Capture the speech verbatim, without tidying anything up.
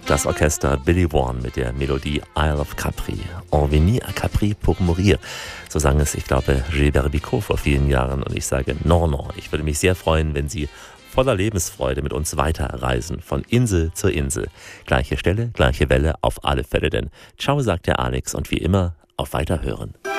Das Orchester Billy Vaughan mit der Melodie Isle of Capri. On venu à Capri pour mourir. So sang es, ich glaube, Gilbert Bécaud vor vielen Jahren. Und ich sage, non, non. Ich würde mich sehr freuen, wenn Sie voller Lebensfreude mit uns weiterreisen. Von Insel zur Insel. Gleiche Stelle, gleiche Welle, auf alle Fälle. Denn ciao, sagt der Alex. Und wie immer, auf Weiterhören.